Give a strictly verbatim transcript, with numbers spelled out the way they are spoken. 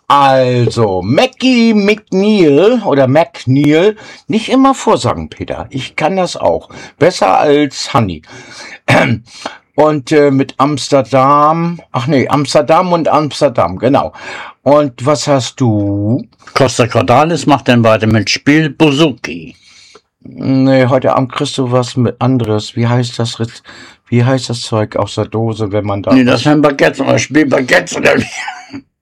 Also, Mackie McNeil oder McNeil, nicht immer vorsagen, Peter. Ich kann das auch. Besser als Honey. Und äh, mit Amsterdam, ach nee, Amsterdam und Amsterdam, genau. Und was hast du? Costa Cordalis macht dann weiter mit Spiel Bouzouki. Nee, heute Abend kriegst du was mit anderes. Wie heißt das? Wie heißt das Zeug aus der Dose, wenn man da... Nee, das sind Baguettes oder Spiel Baguettes oder wie?